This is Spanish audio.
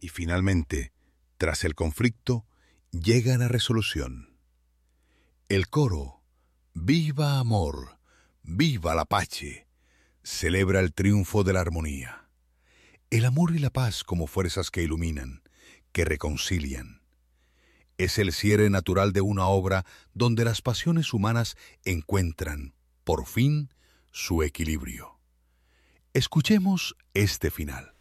y finalmente, tras el conflicto, llegan a resolución. El coro, ¡Viva amor! ¡Viva la pace!, celebra el triunfo de la armonía. El amor y la paz como fuerzas que iluminan, que reconcilian. Es el cierre natural de una obra donde las pasiones humanas encuentran, por fin, su equilibrio. Escuchemos este final.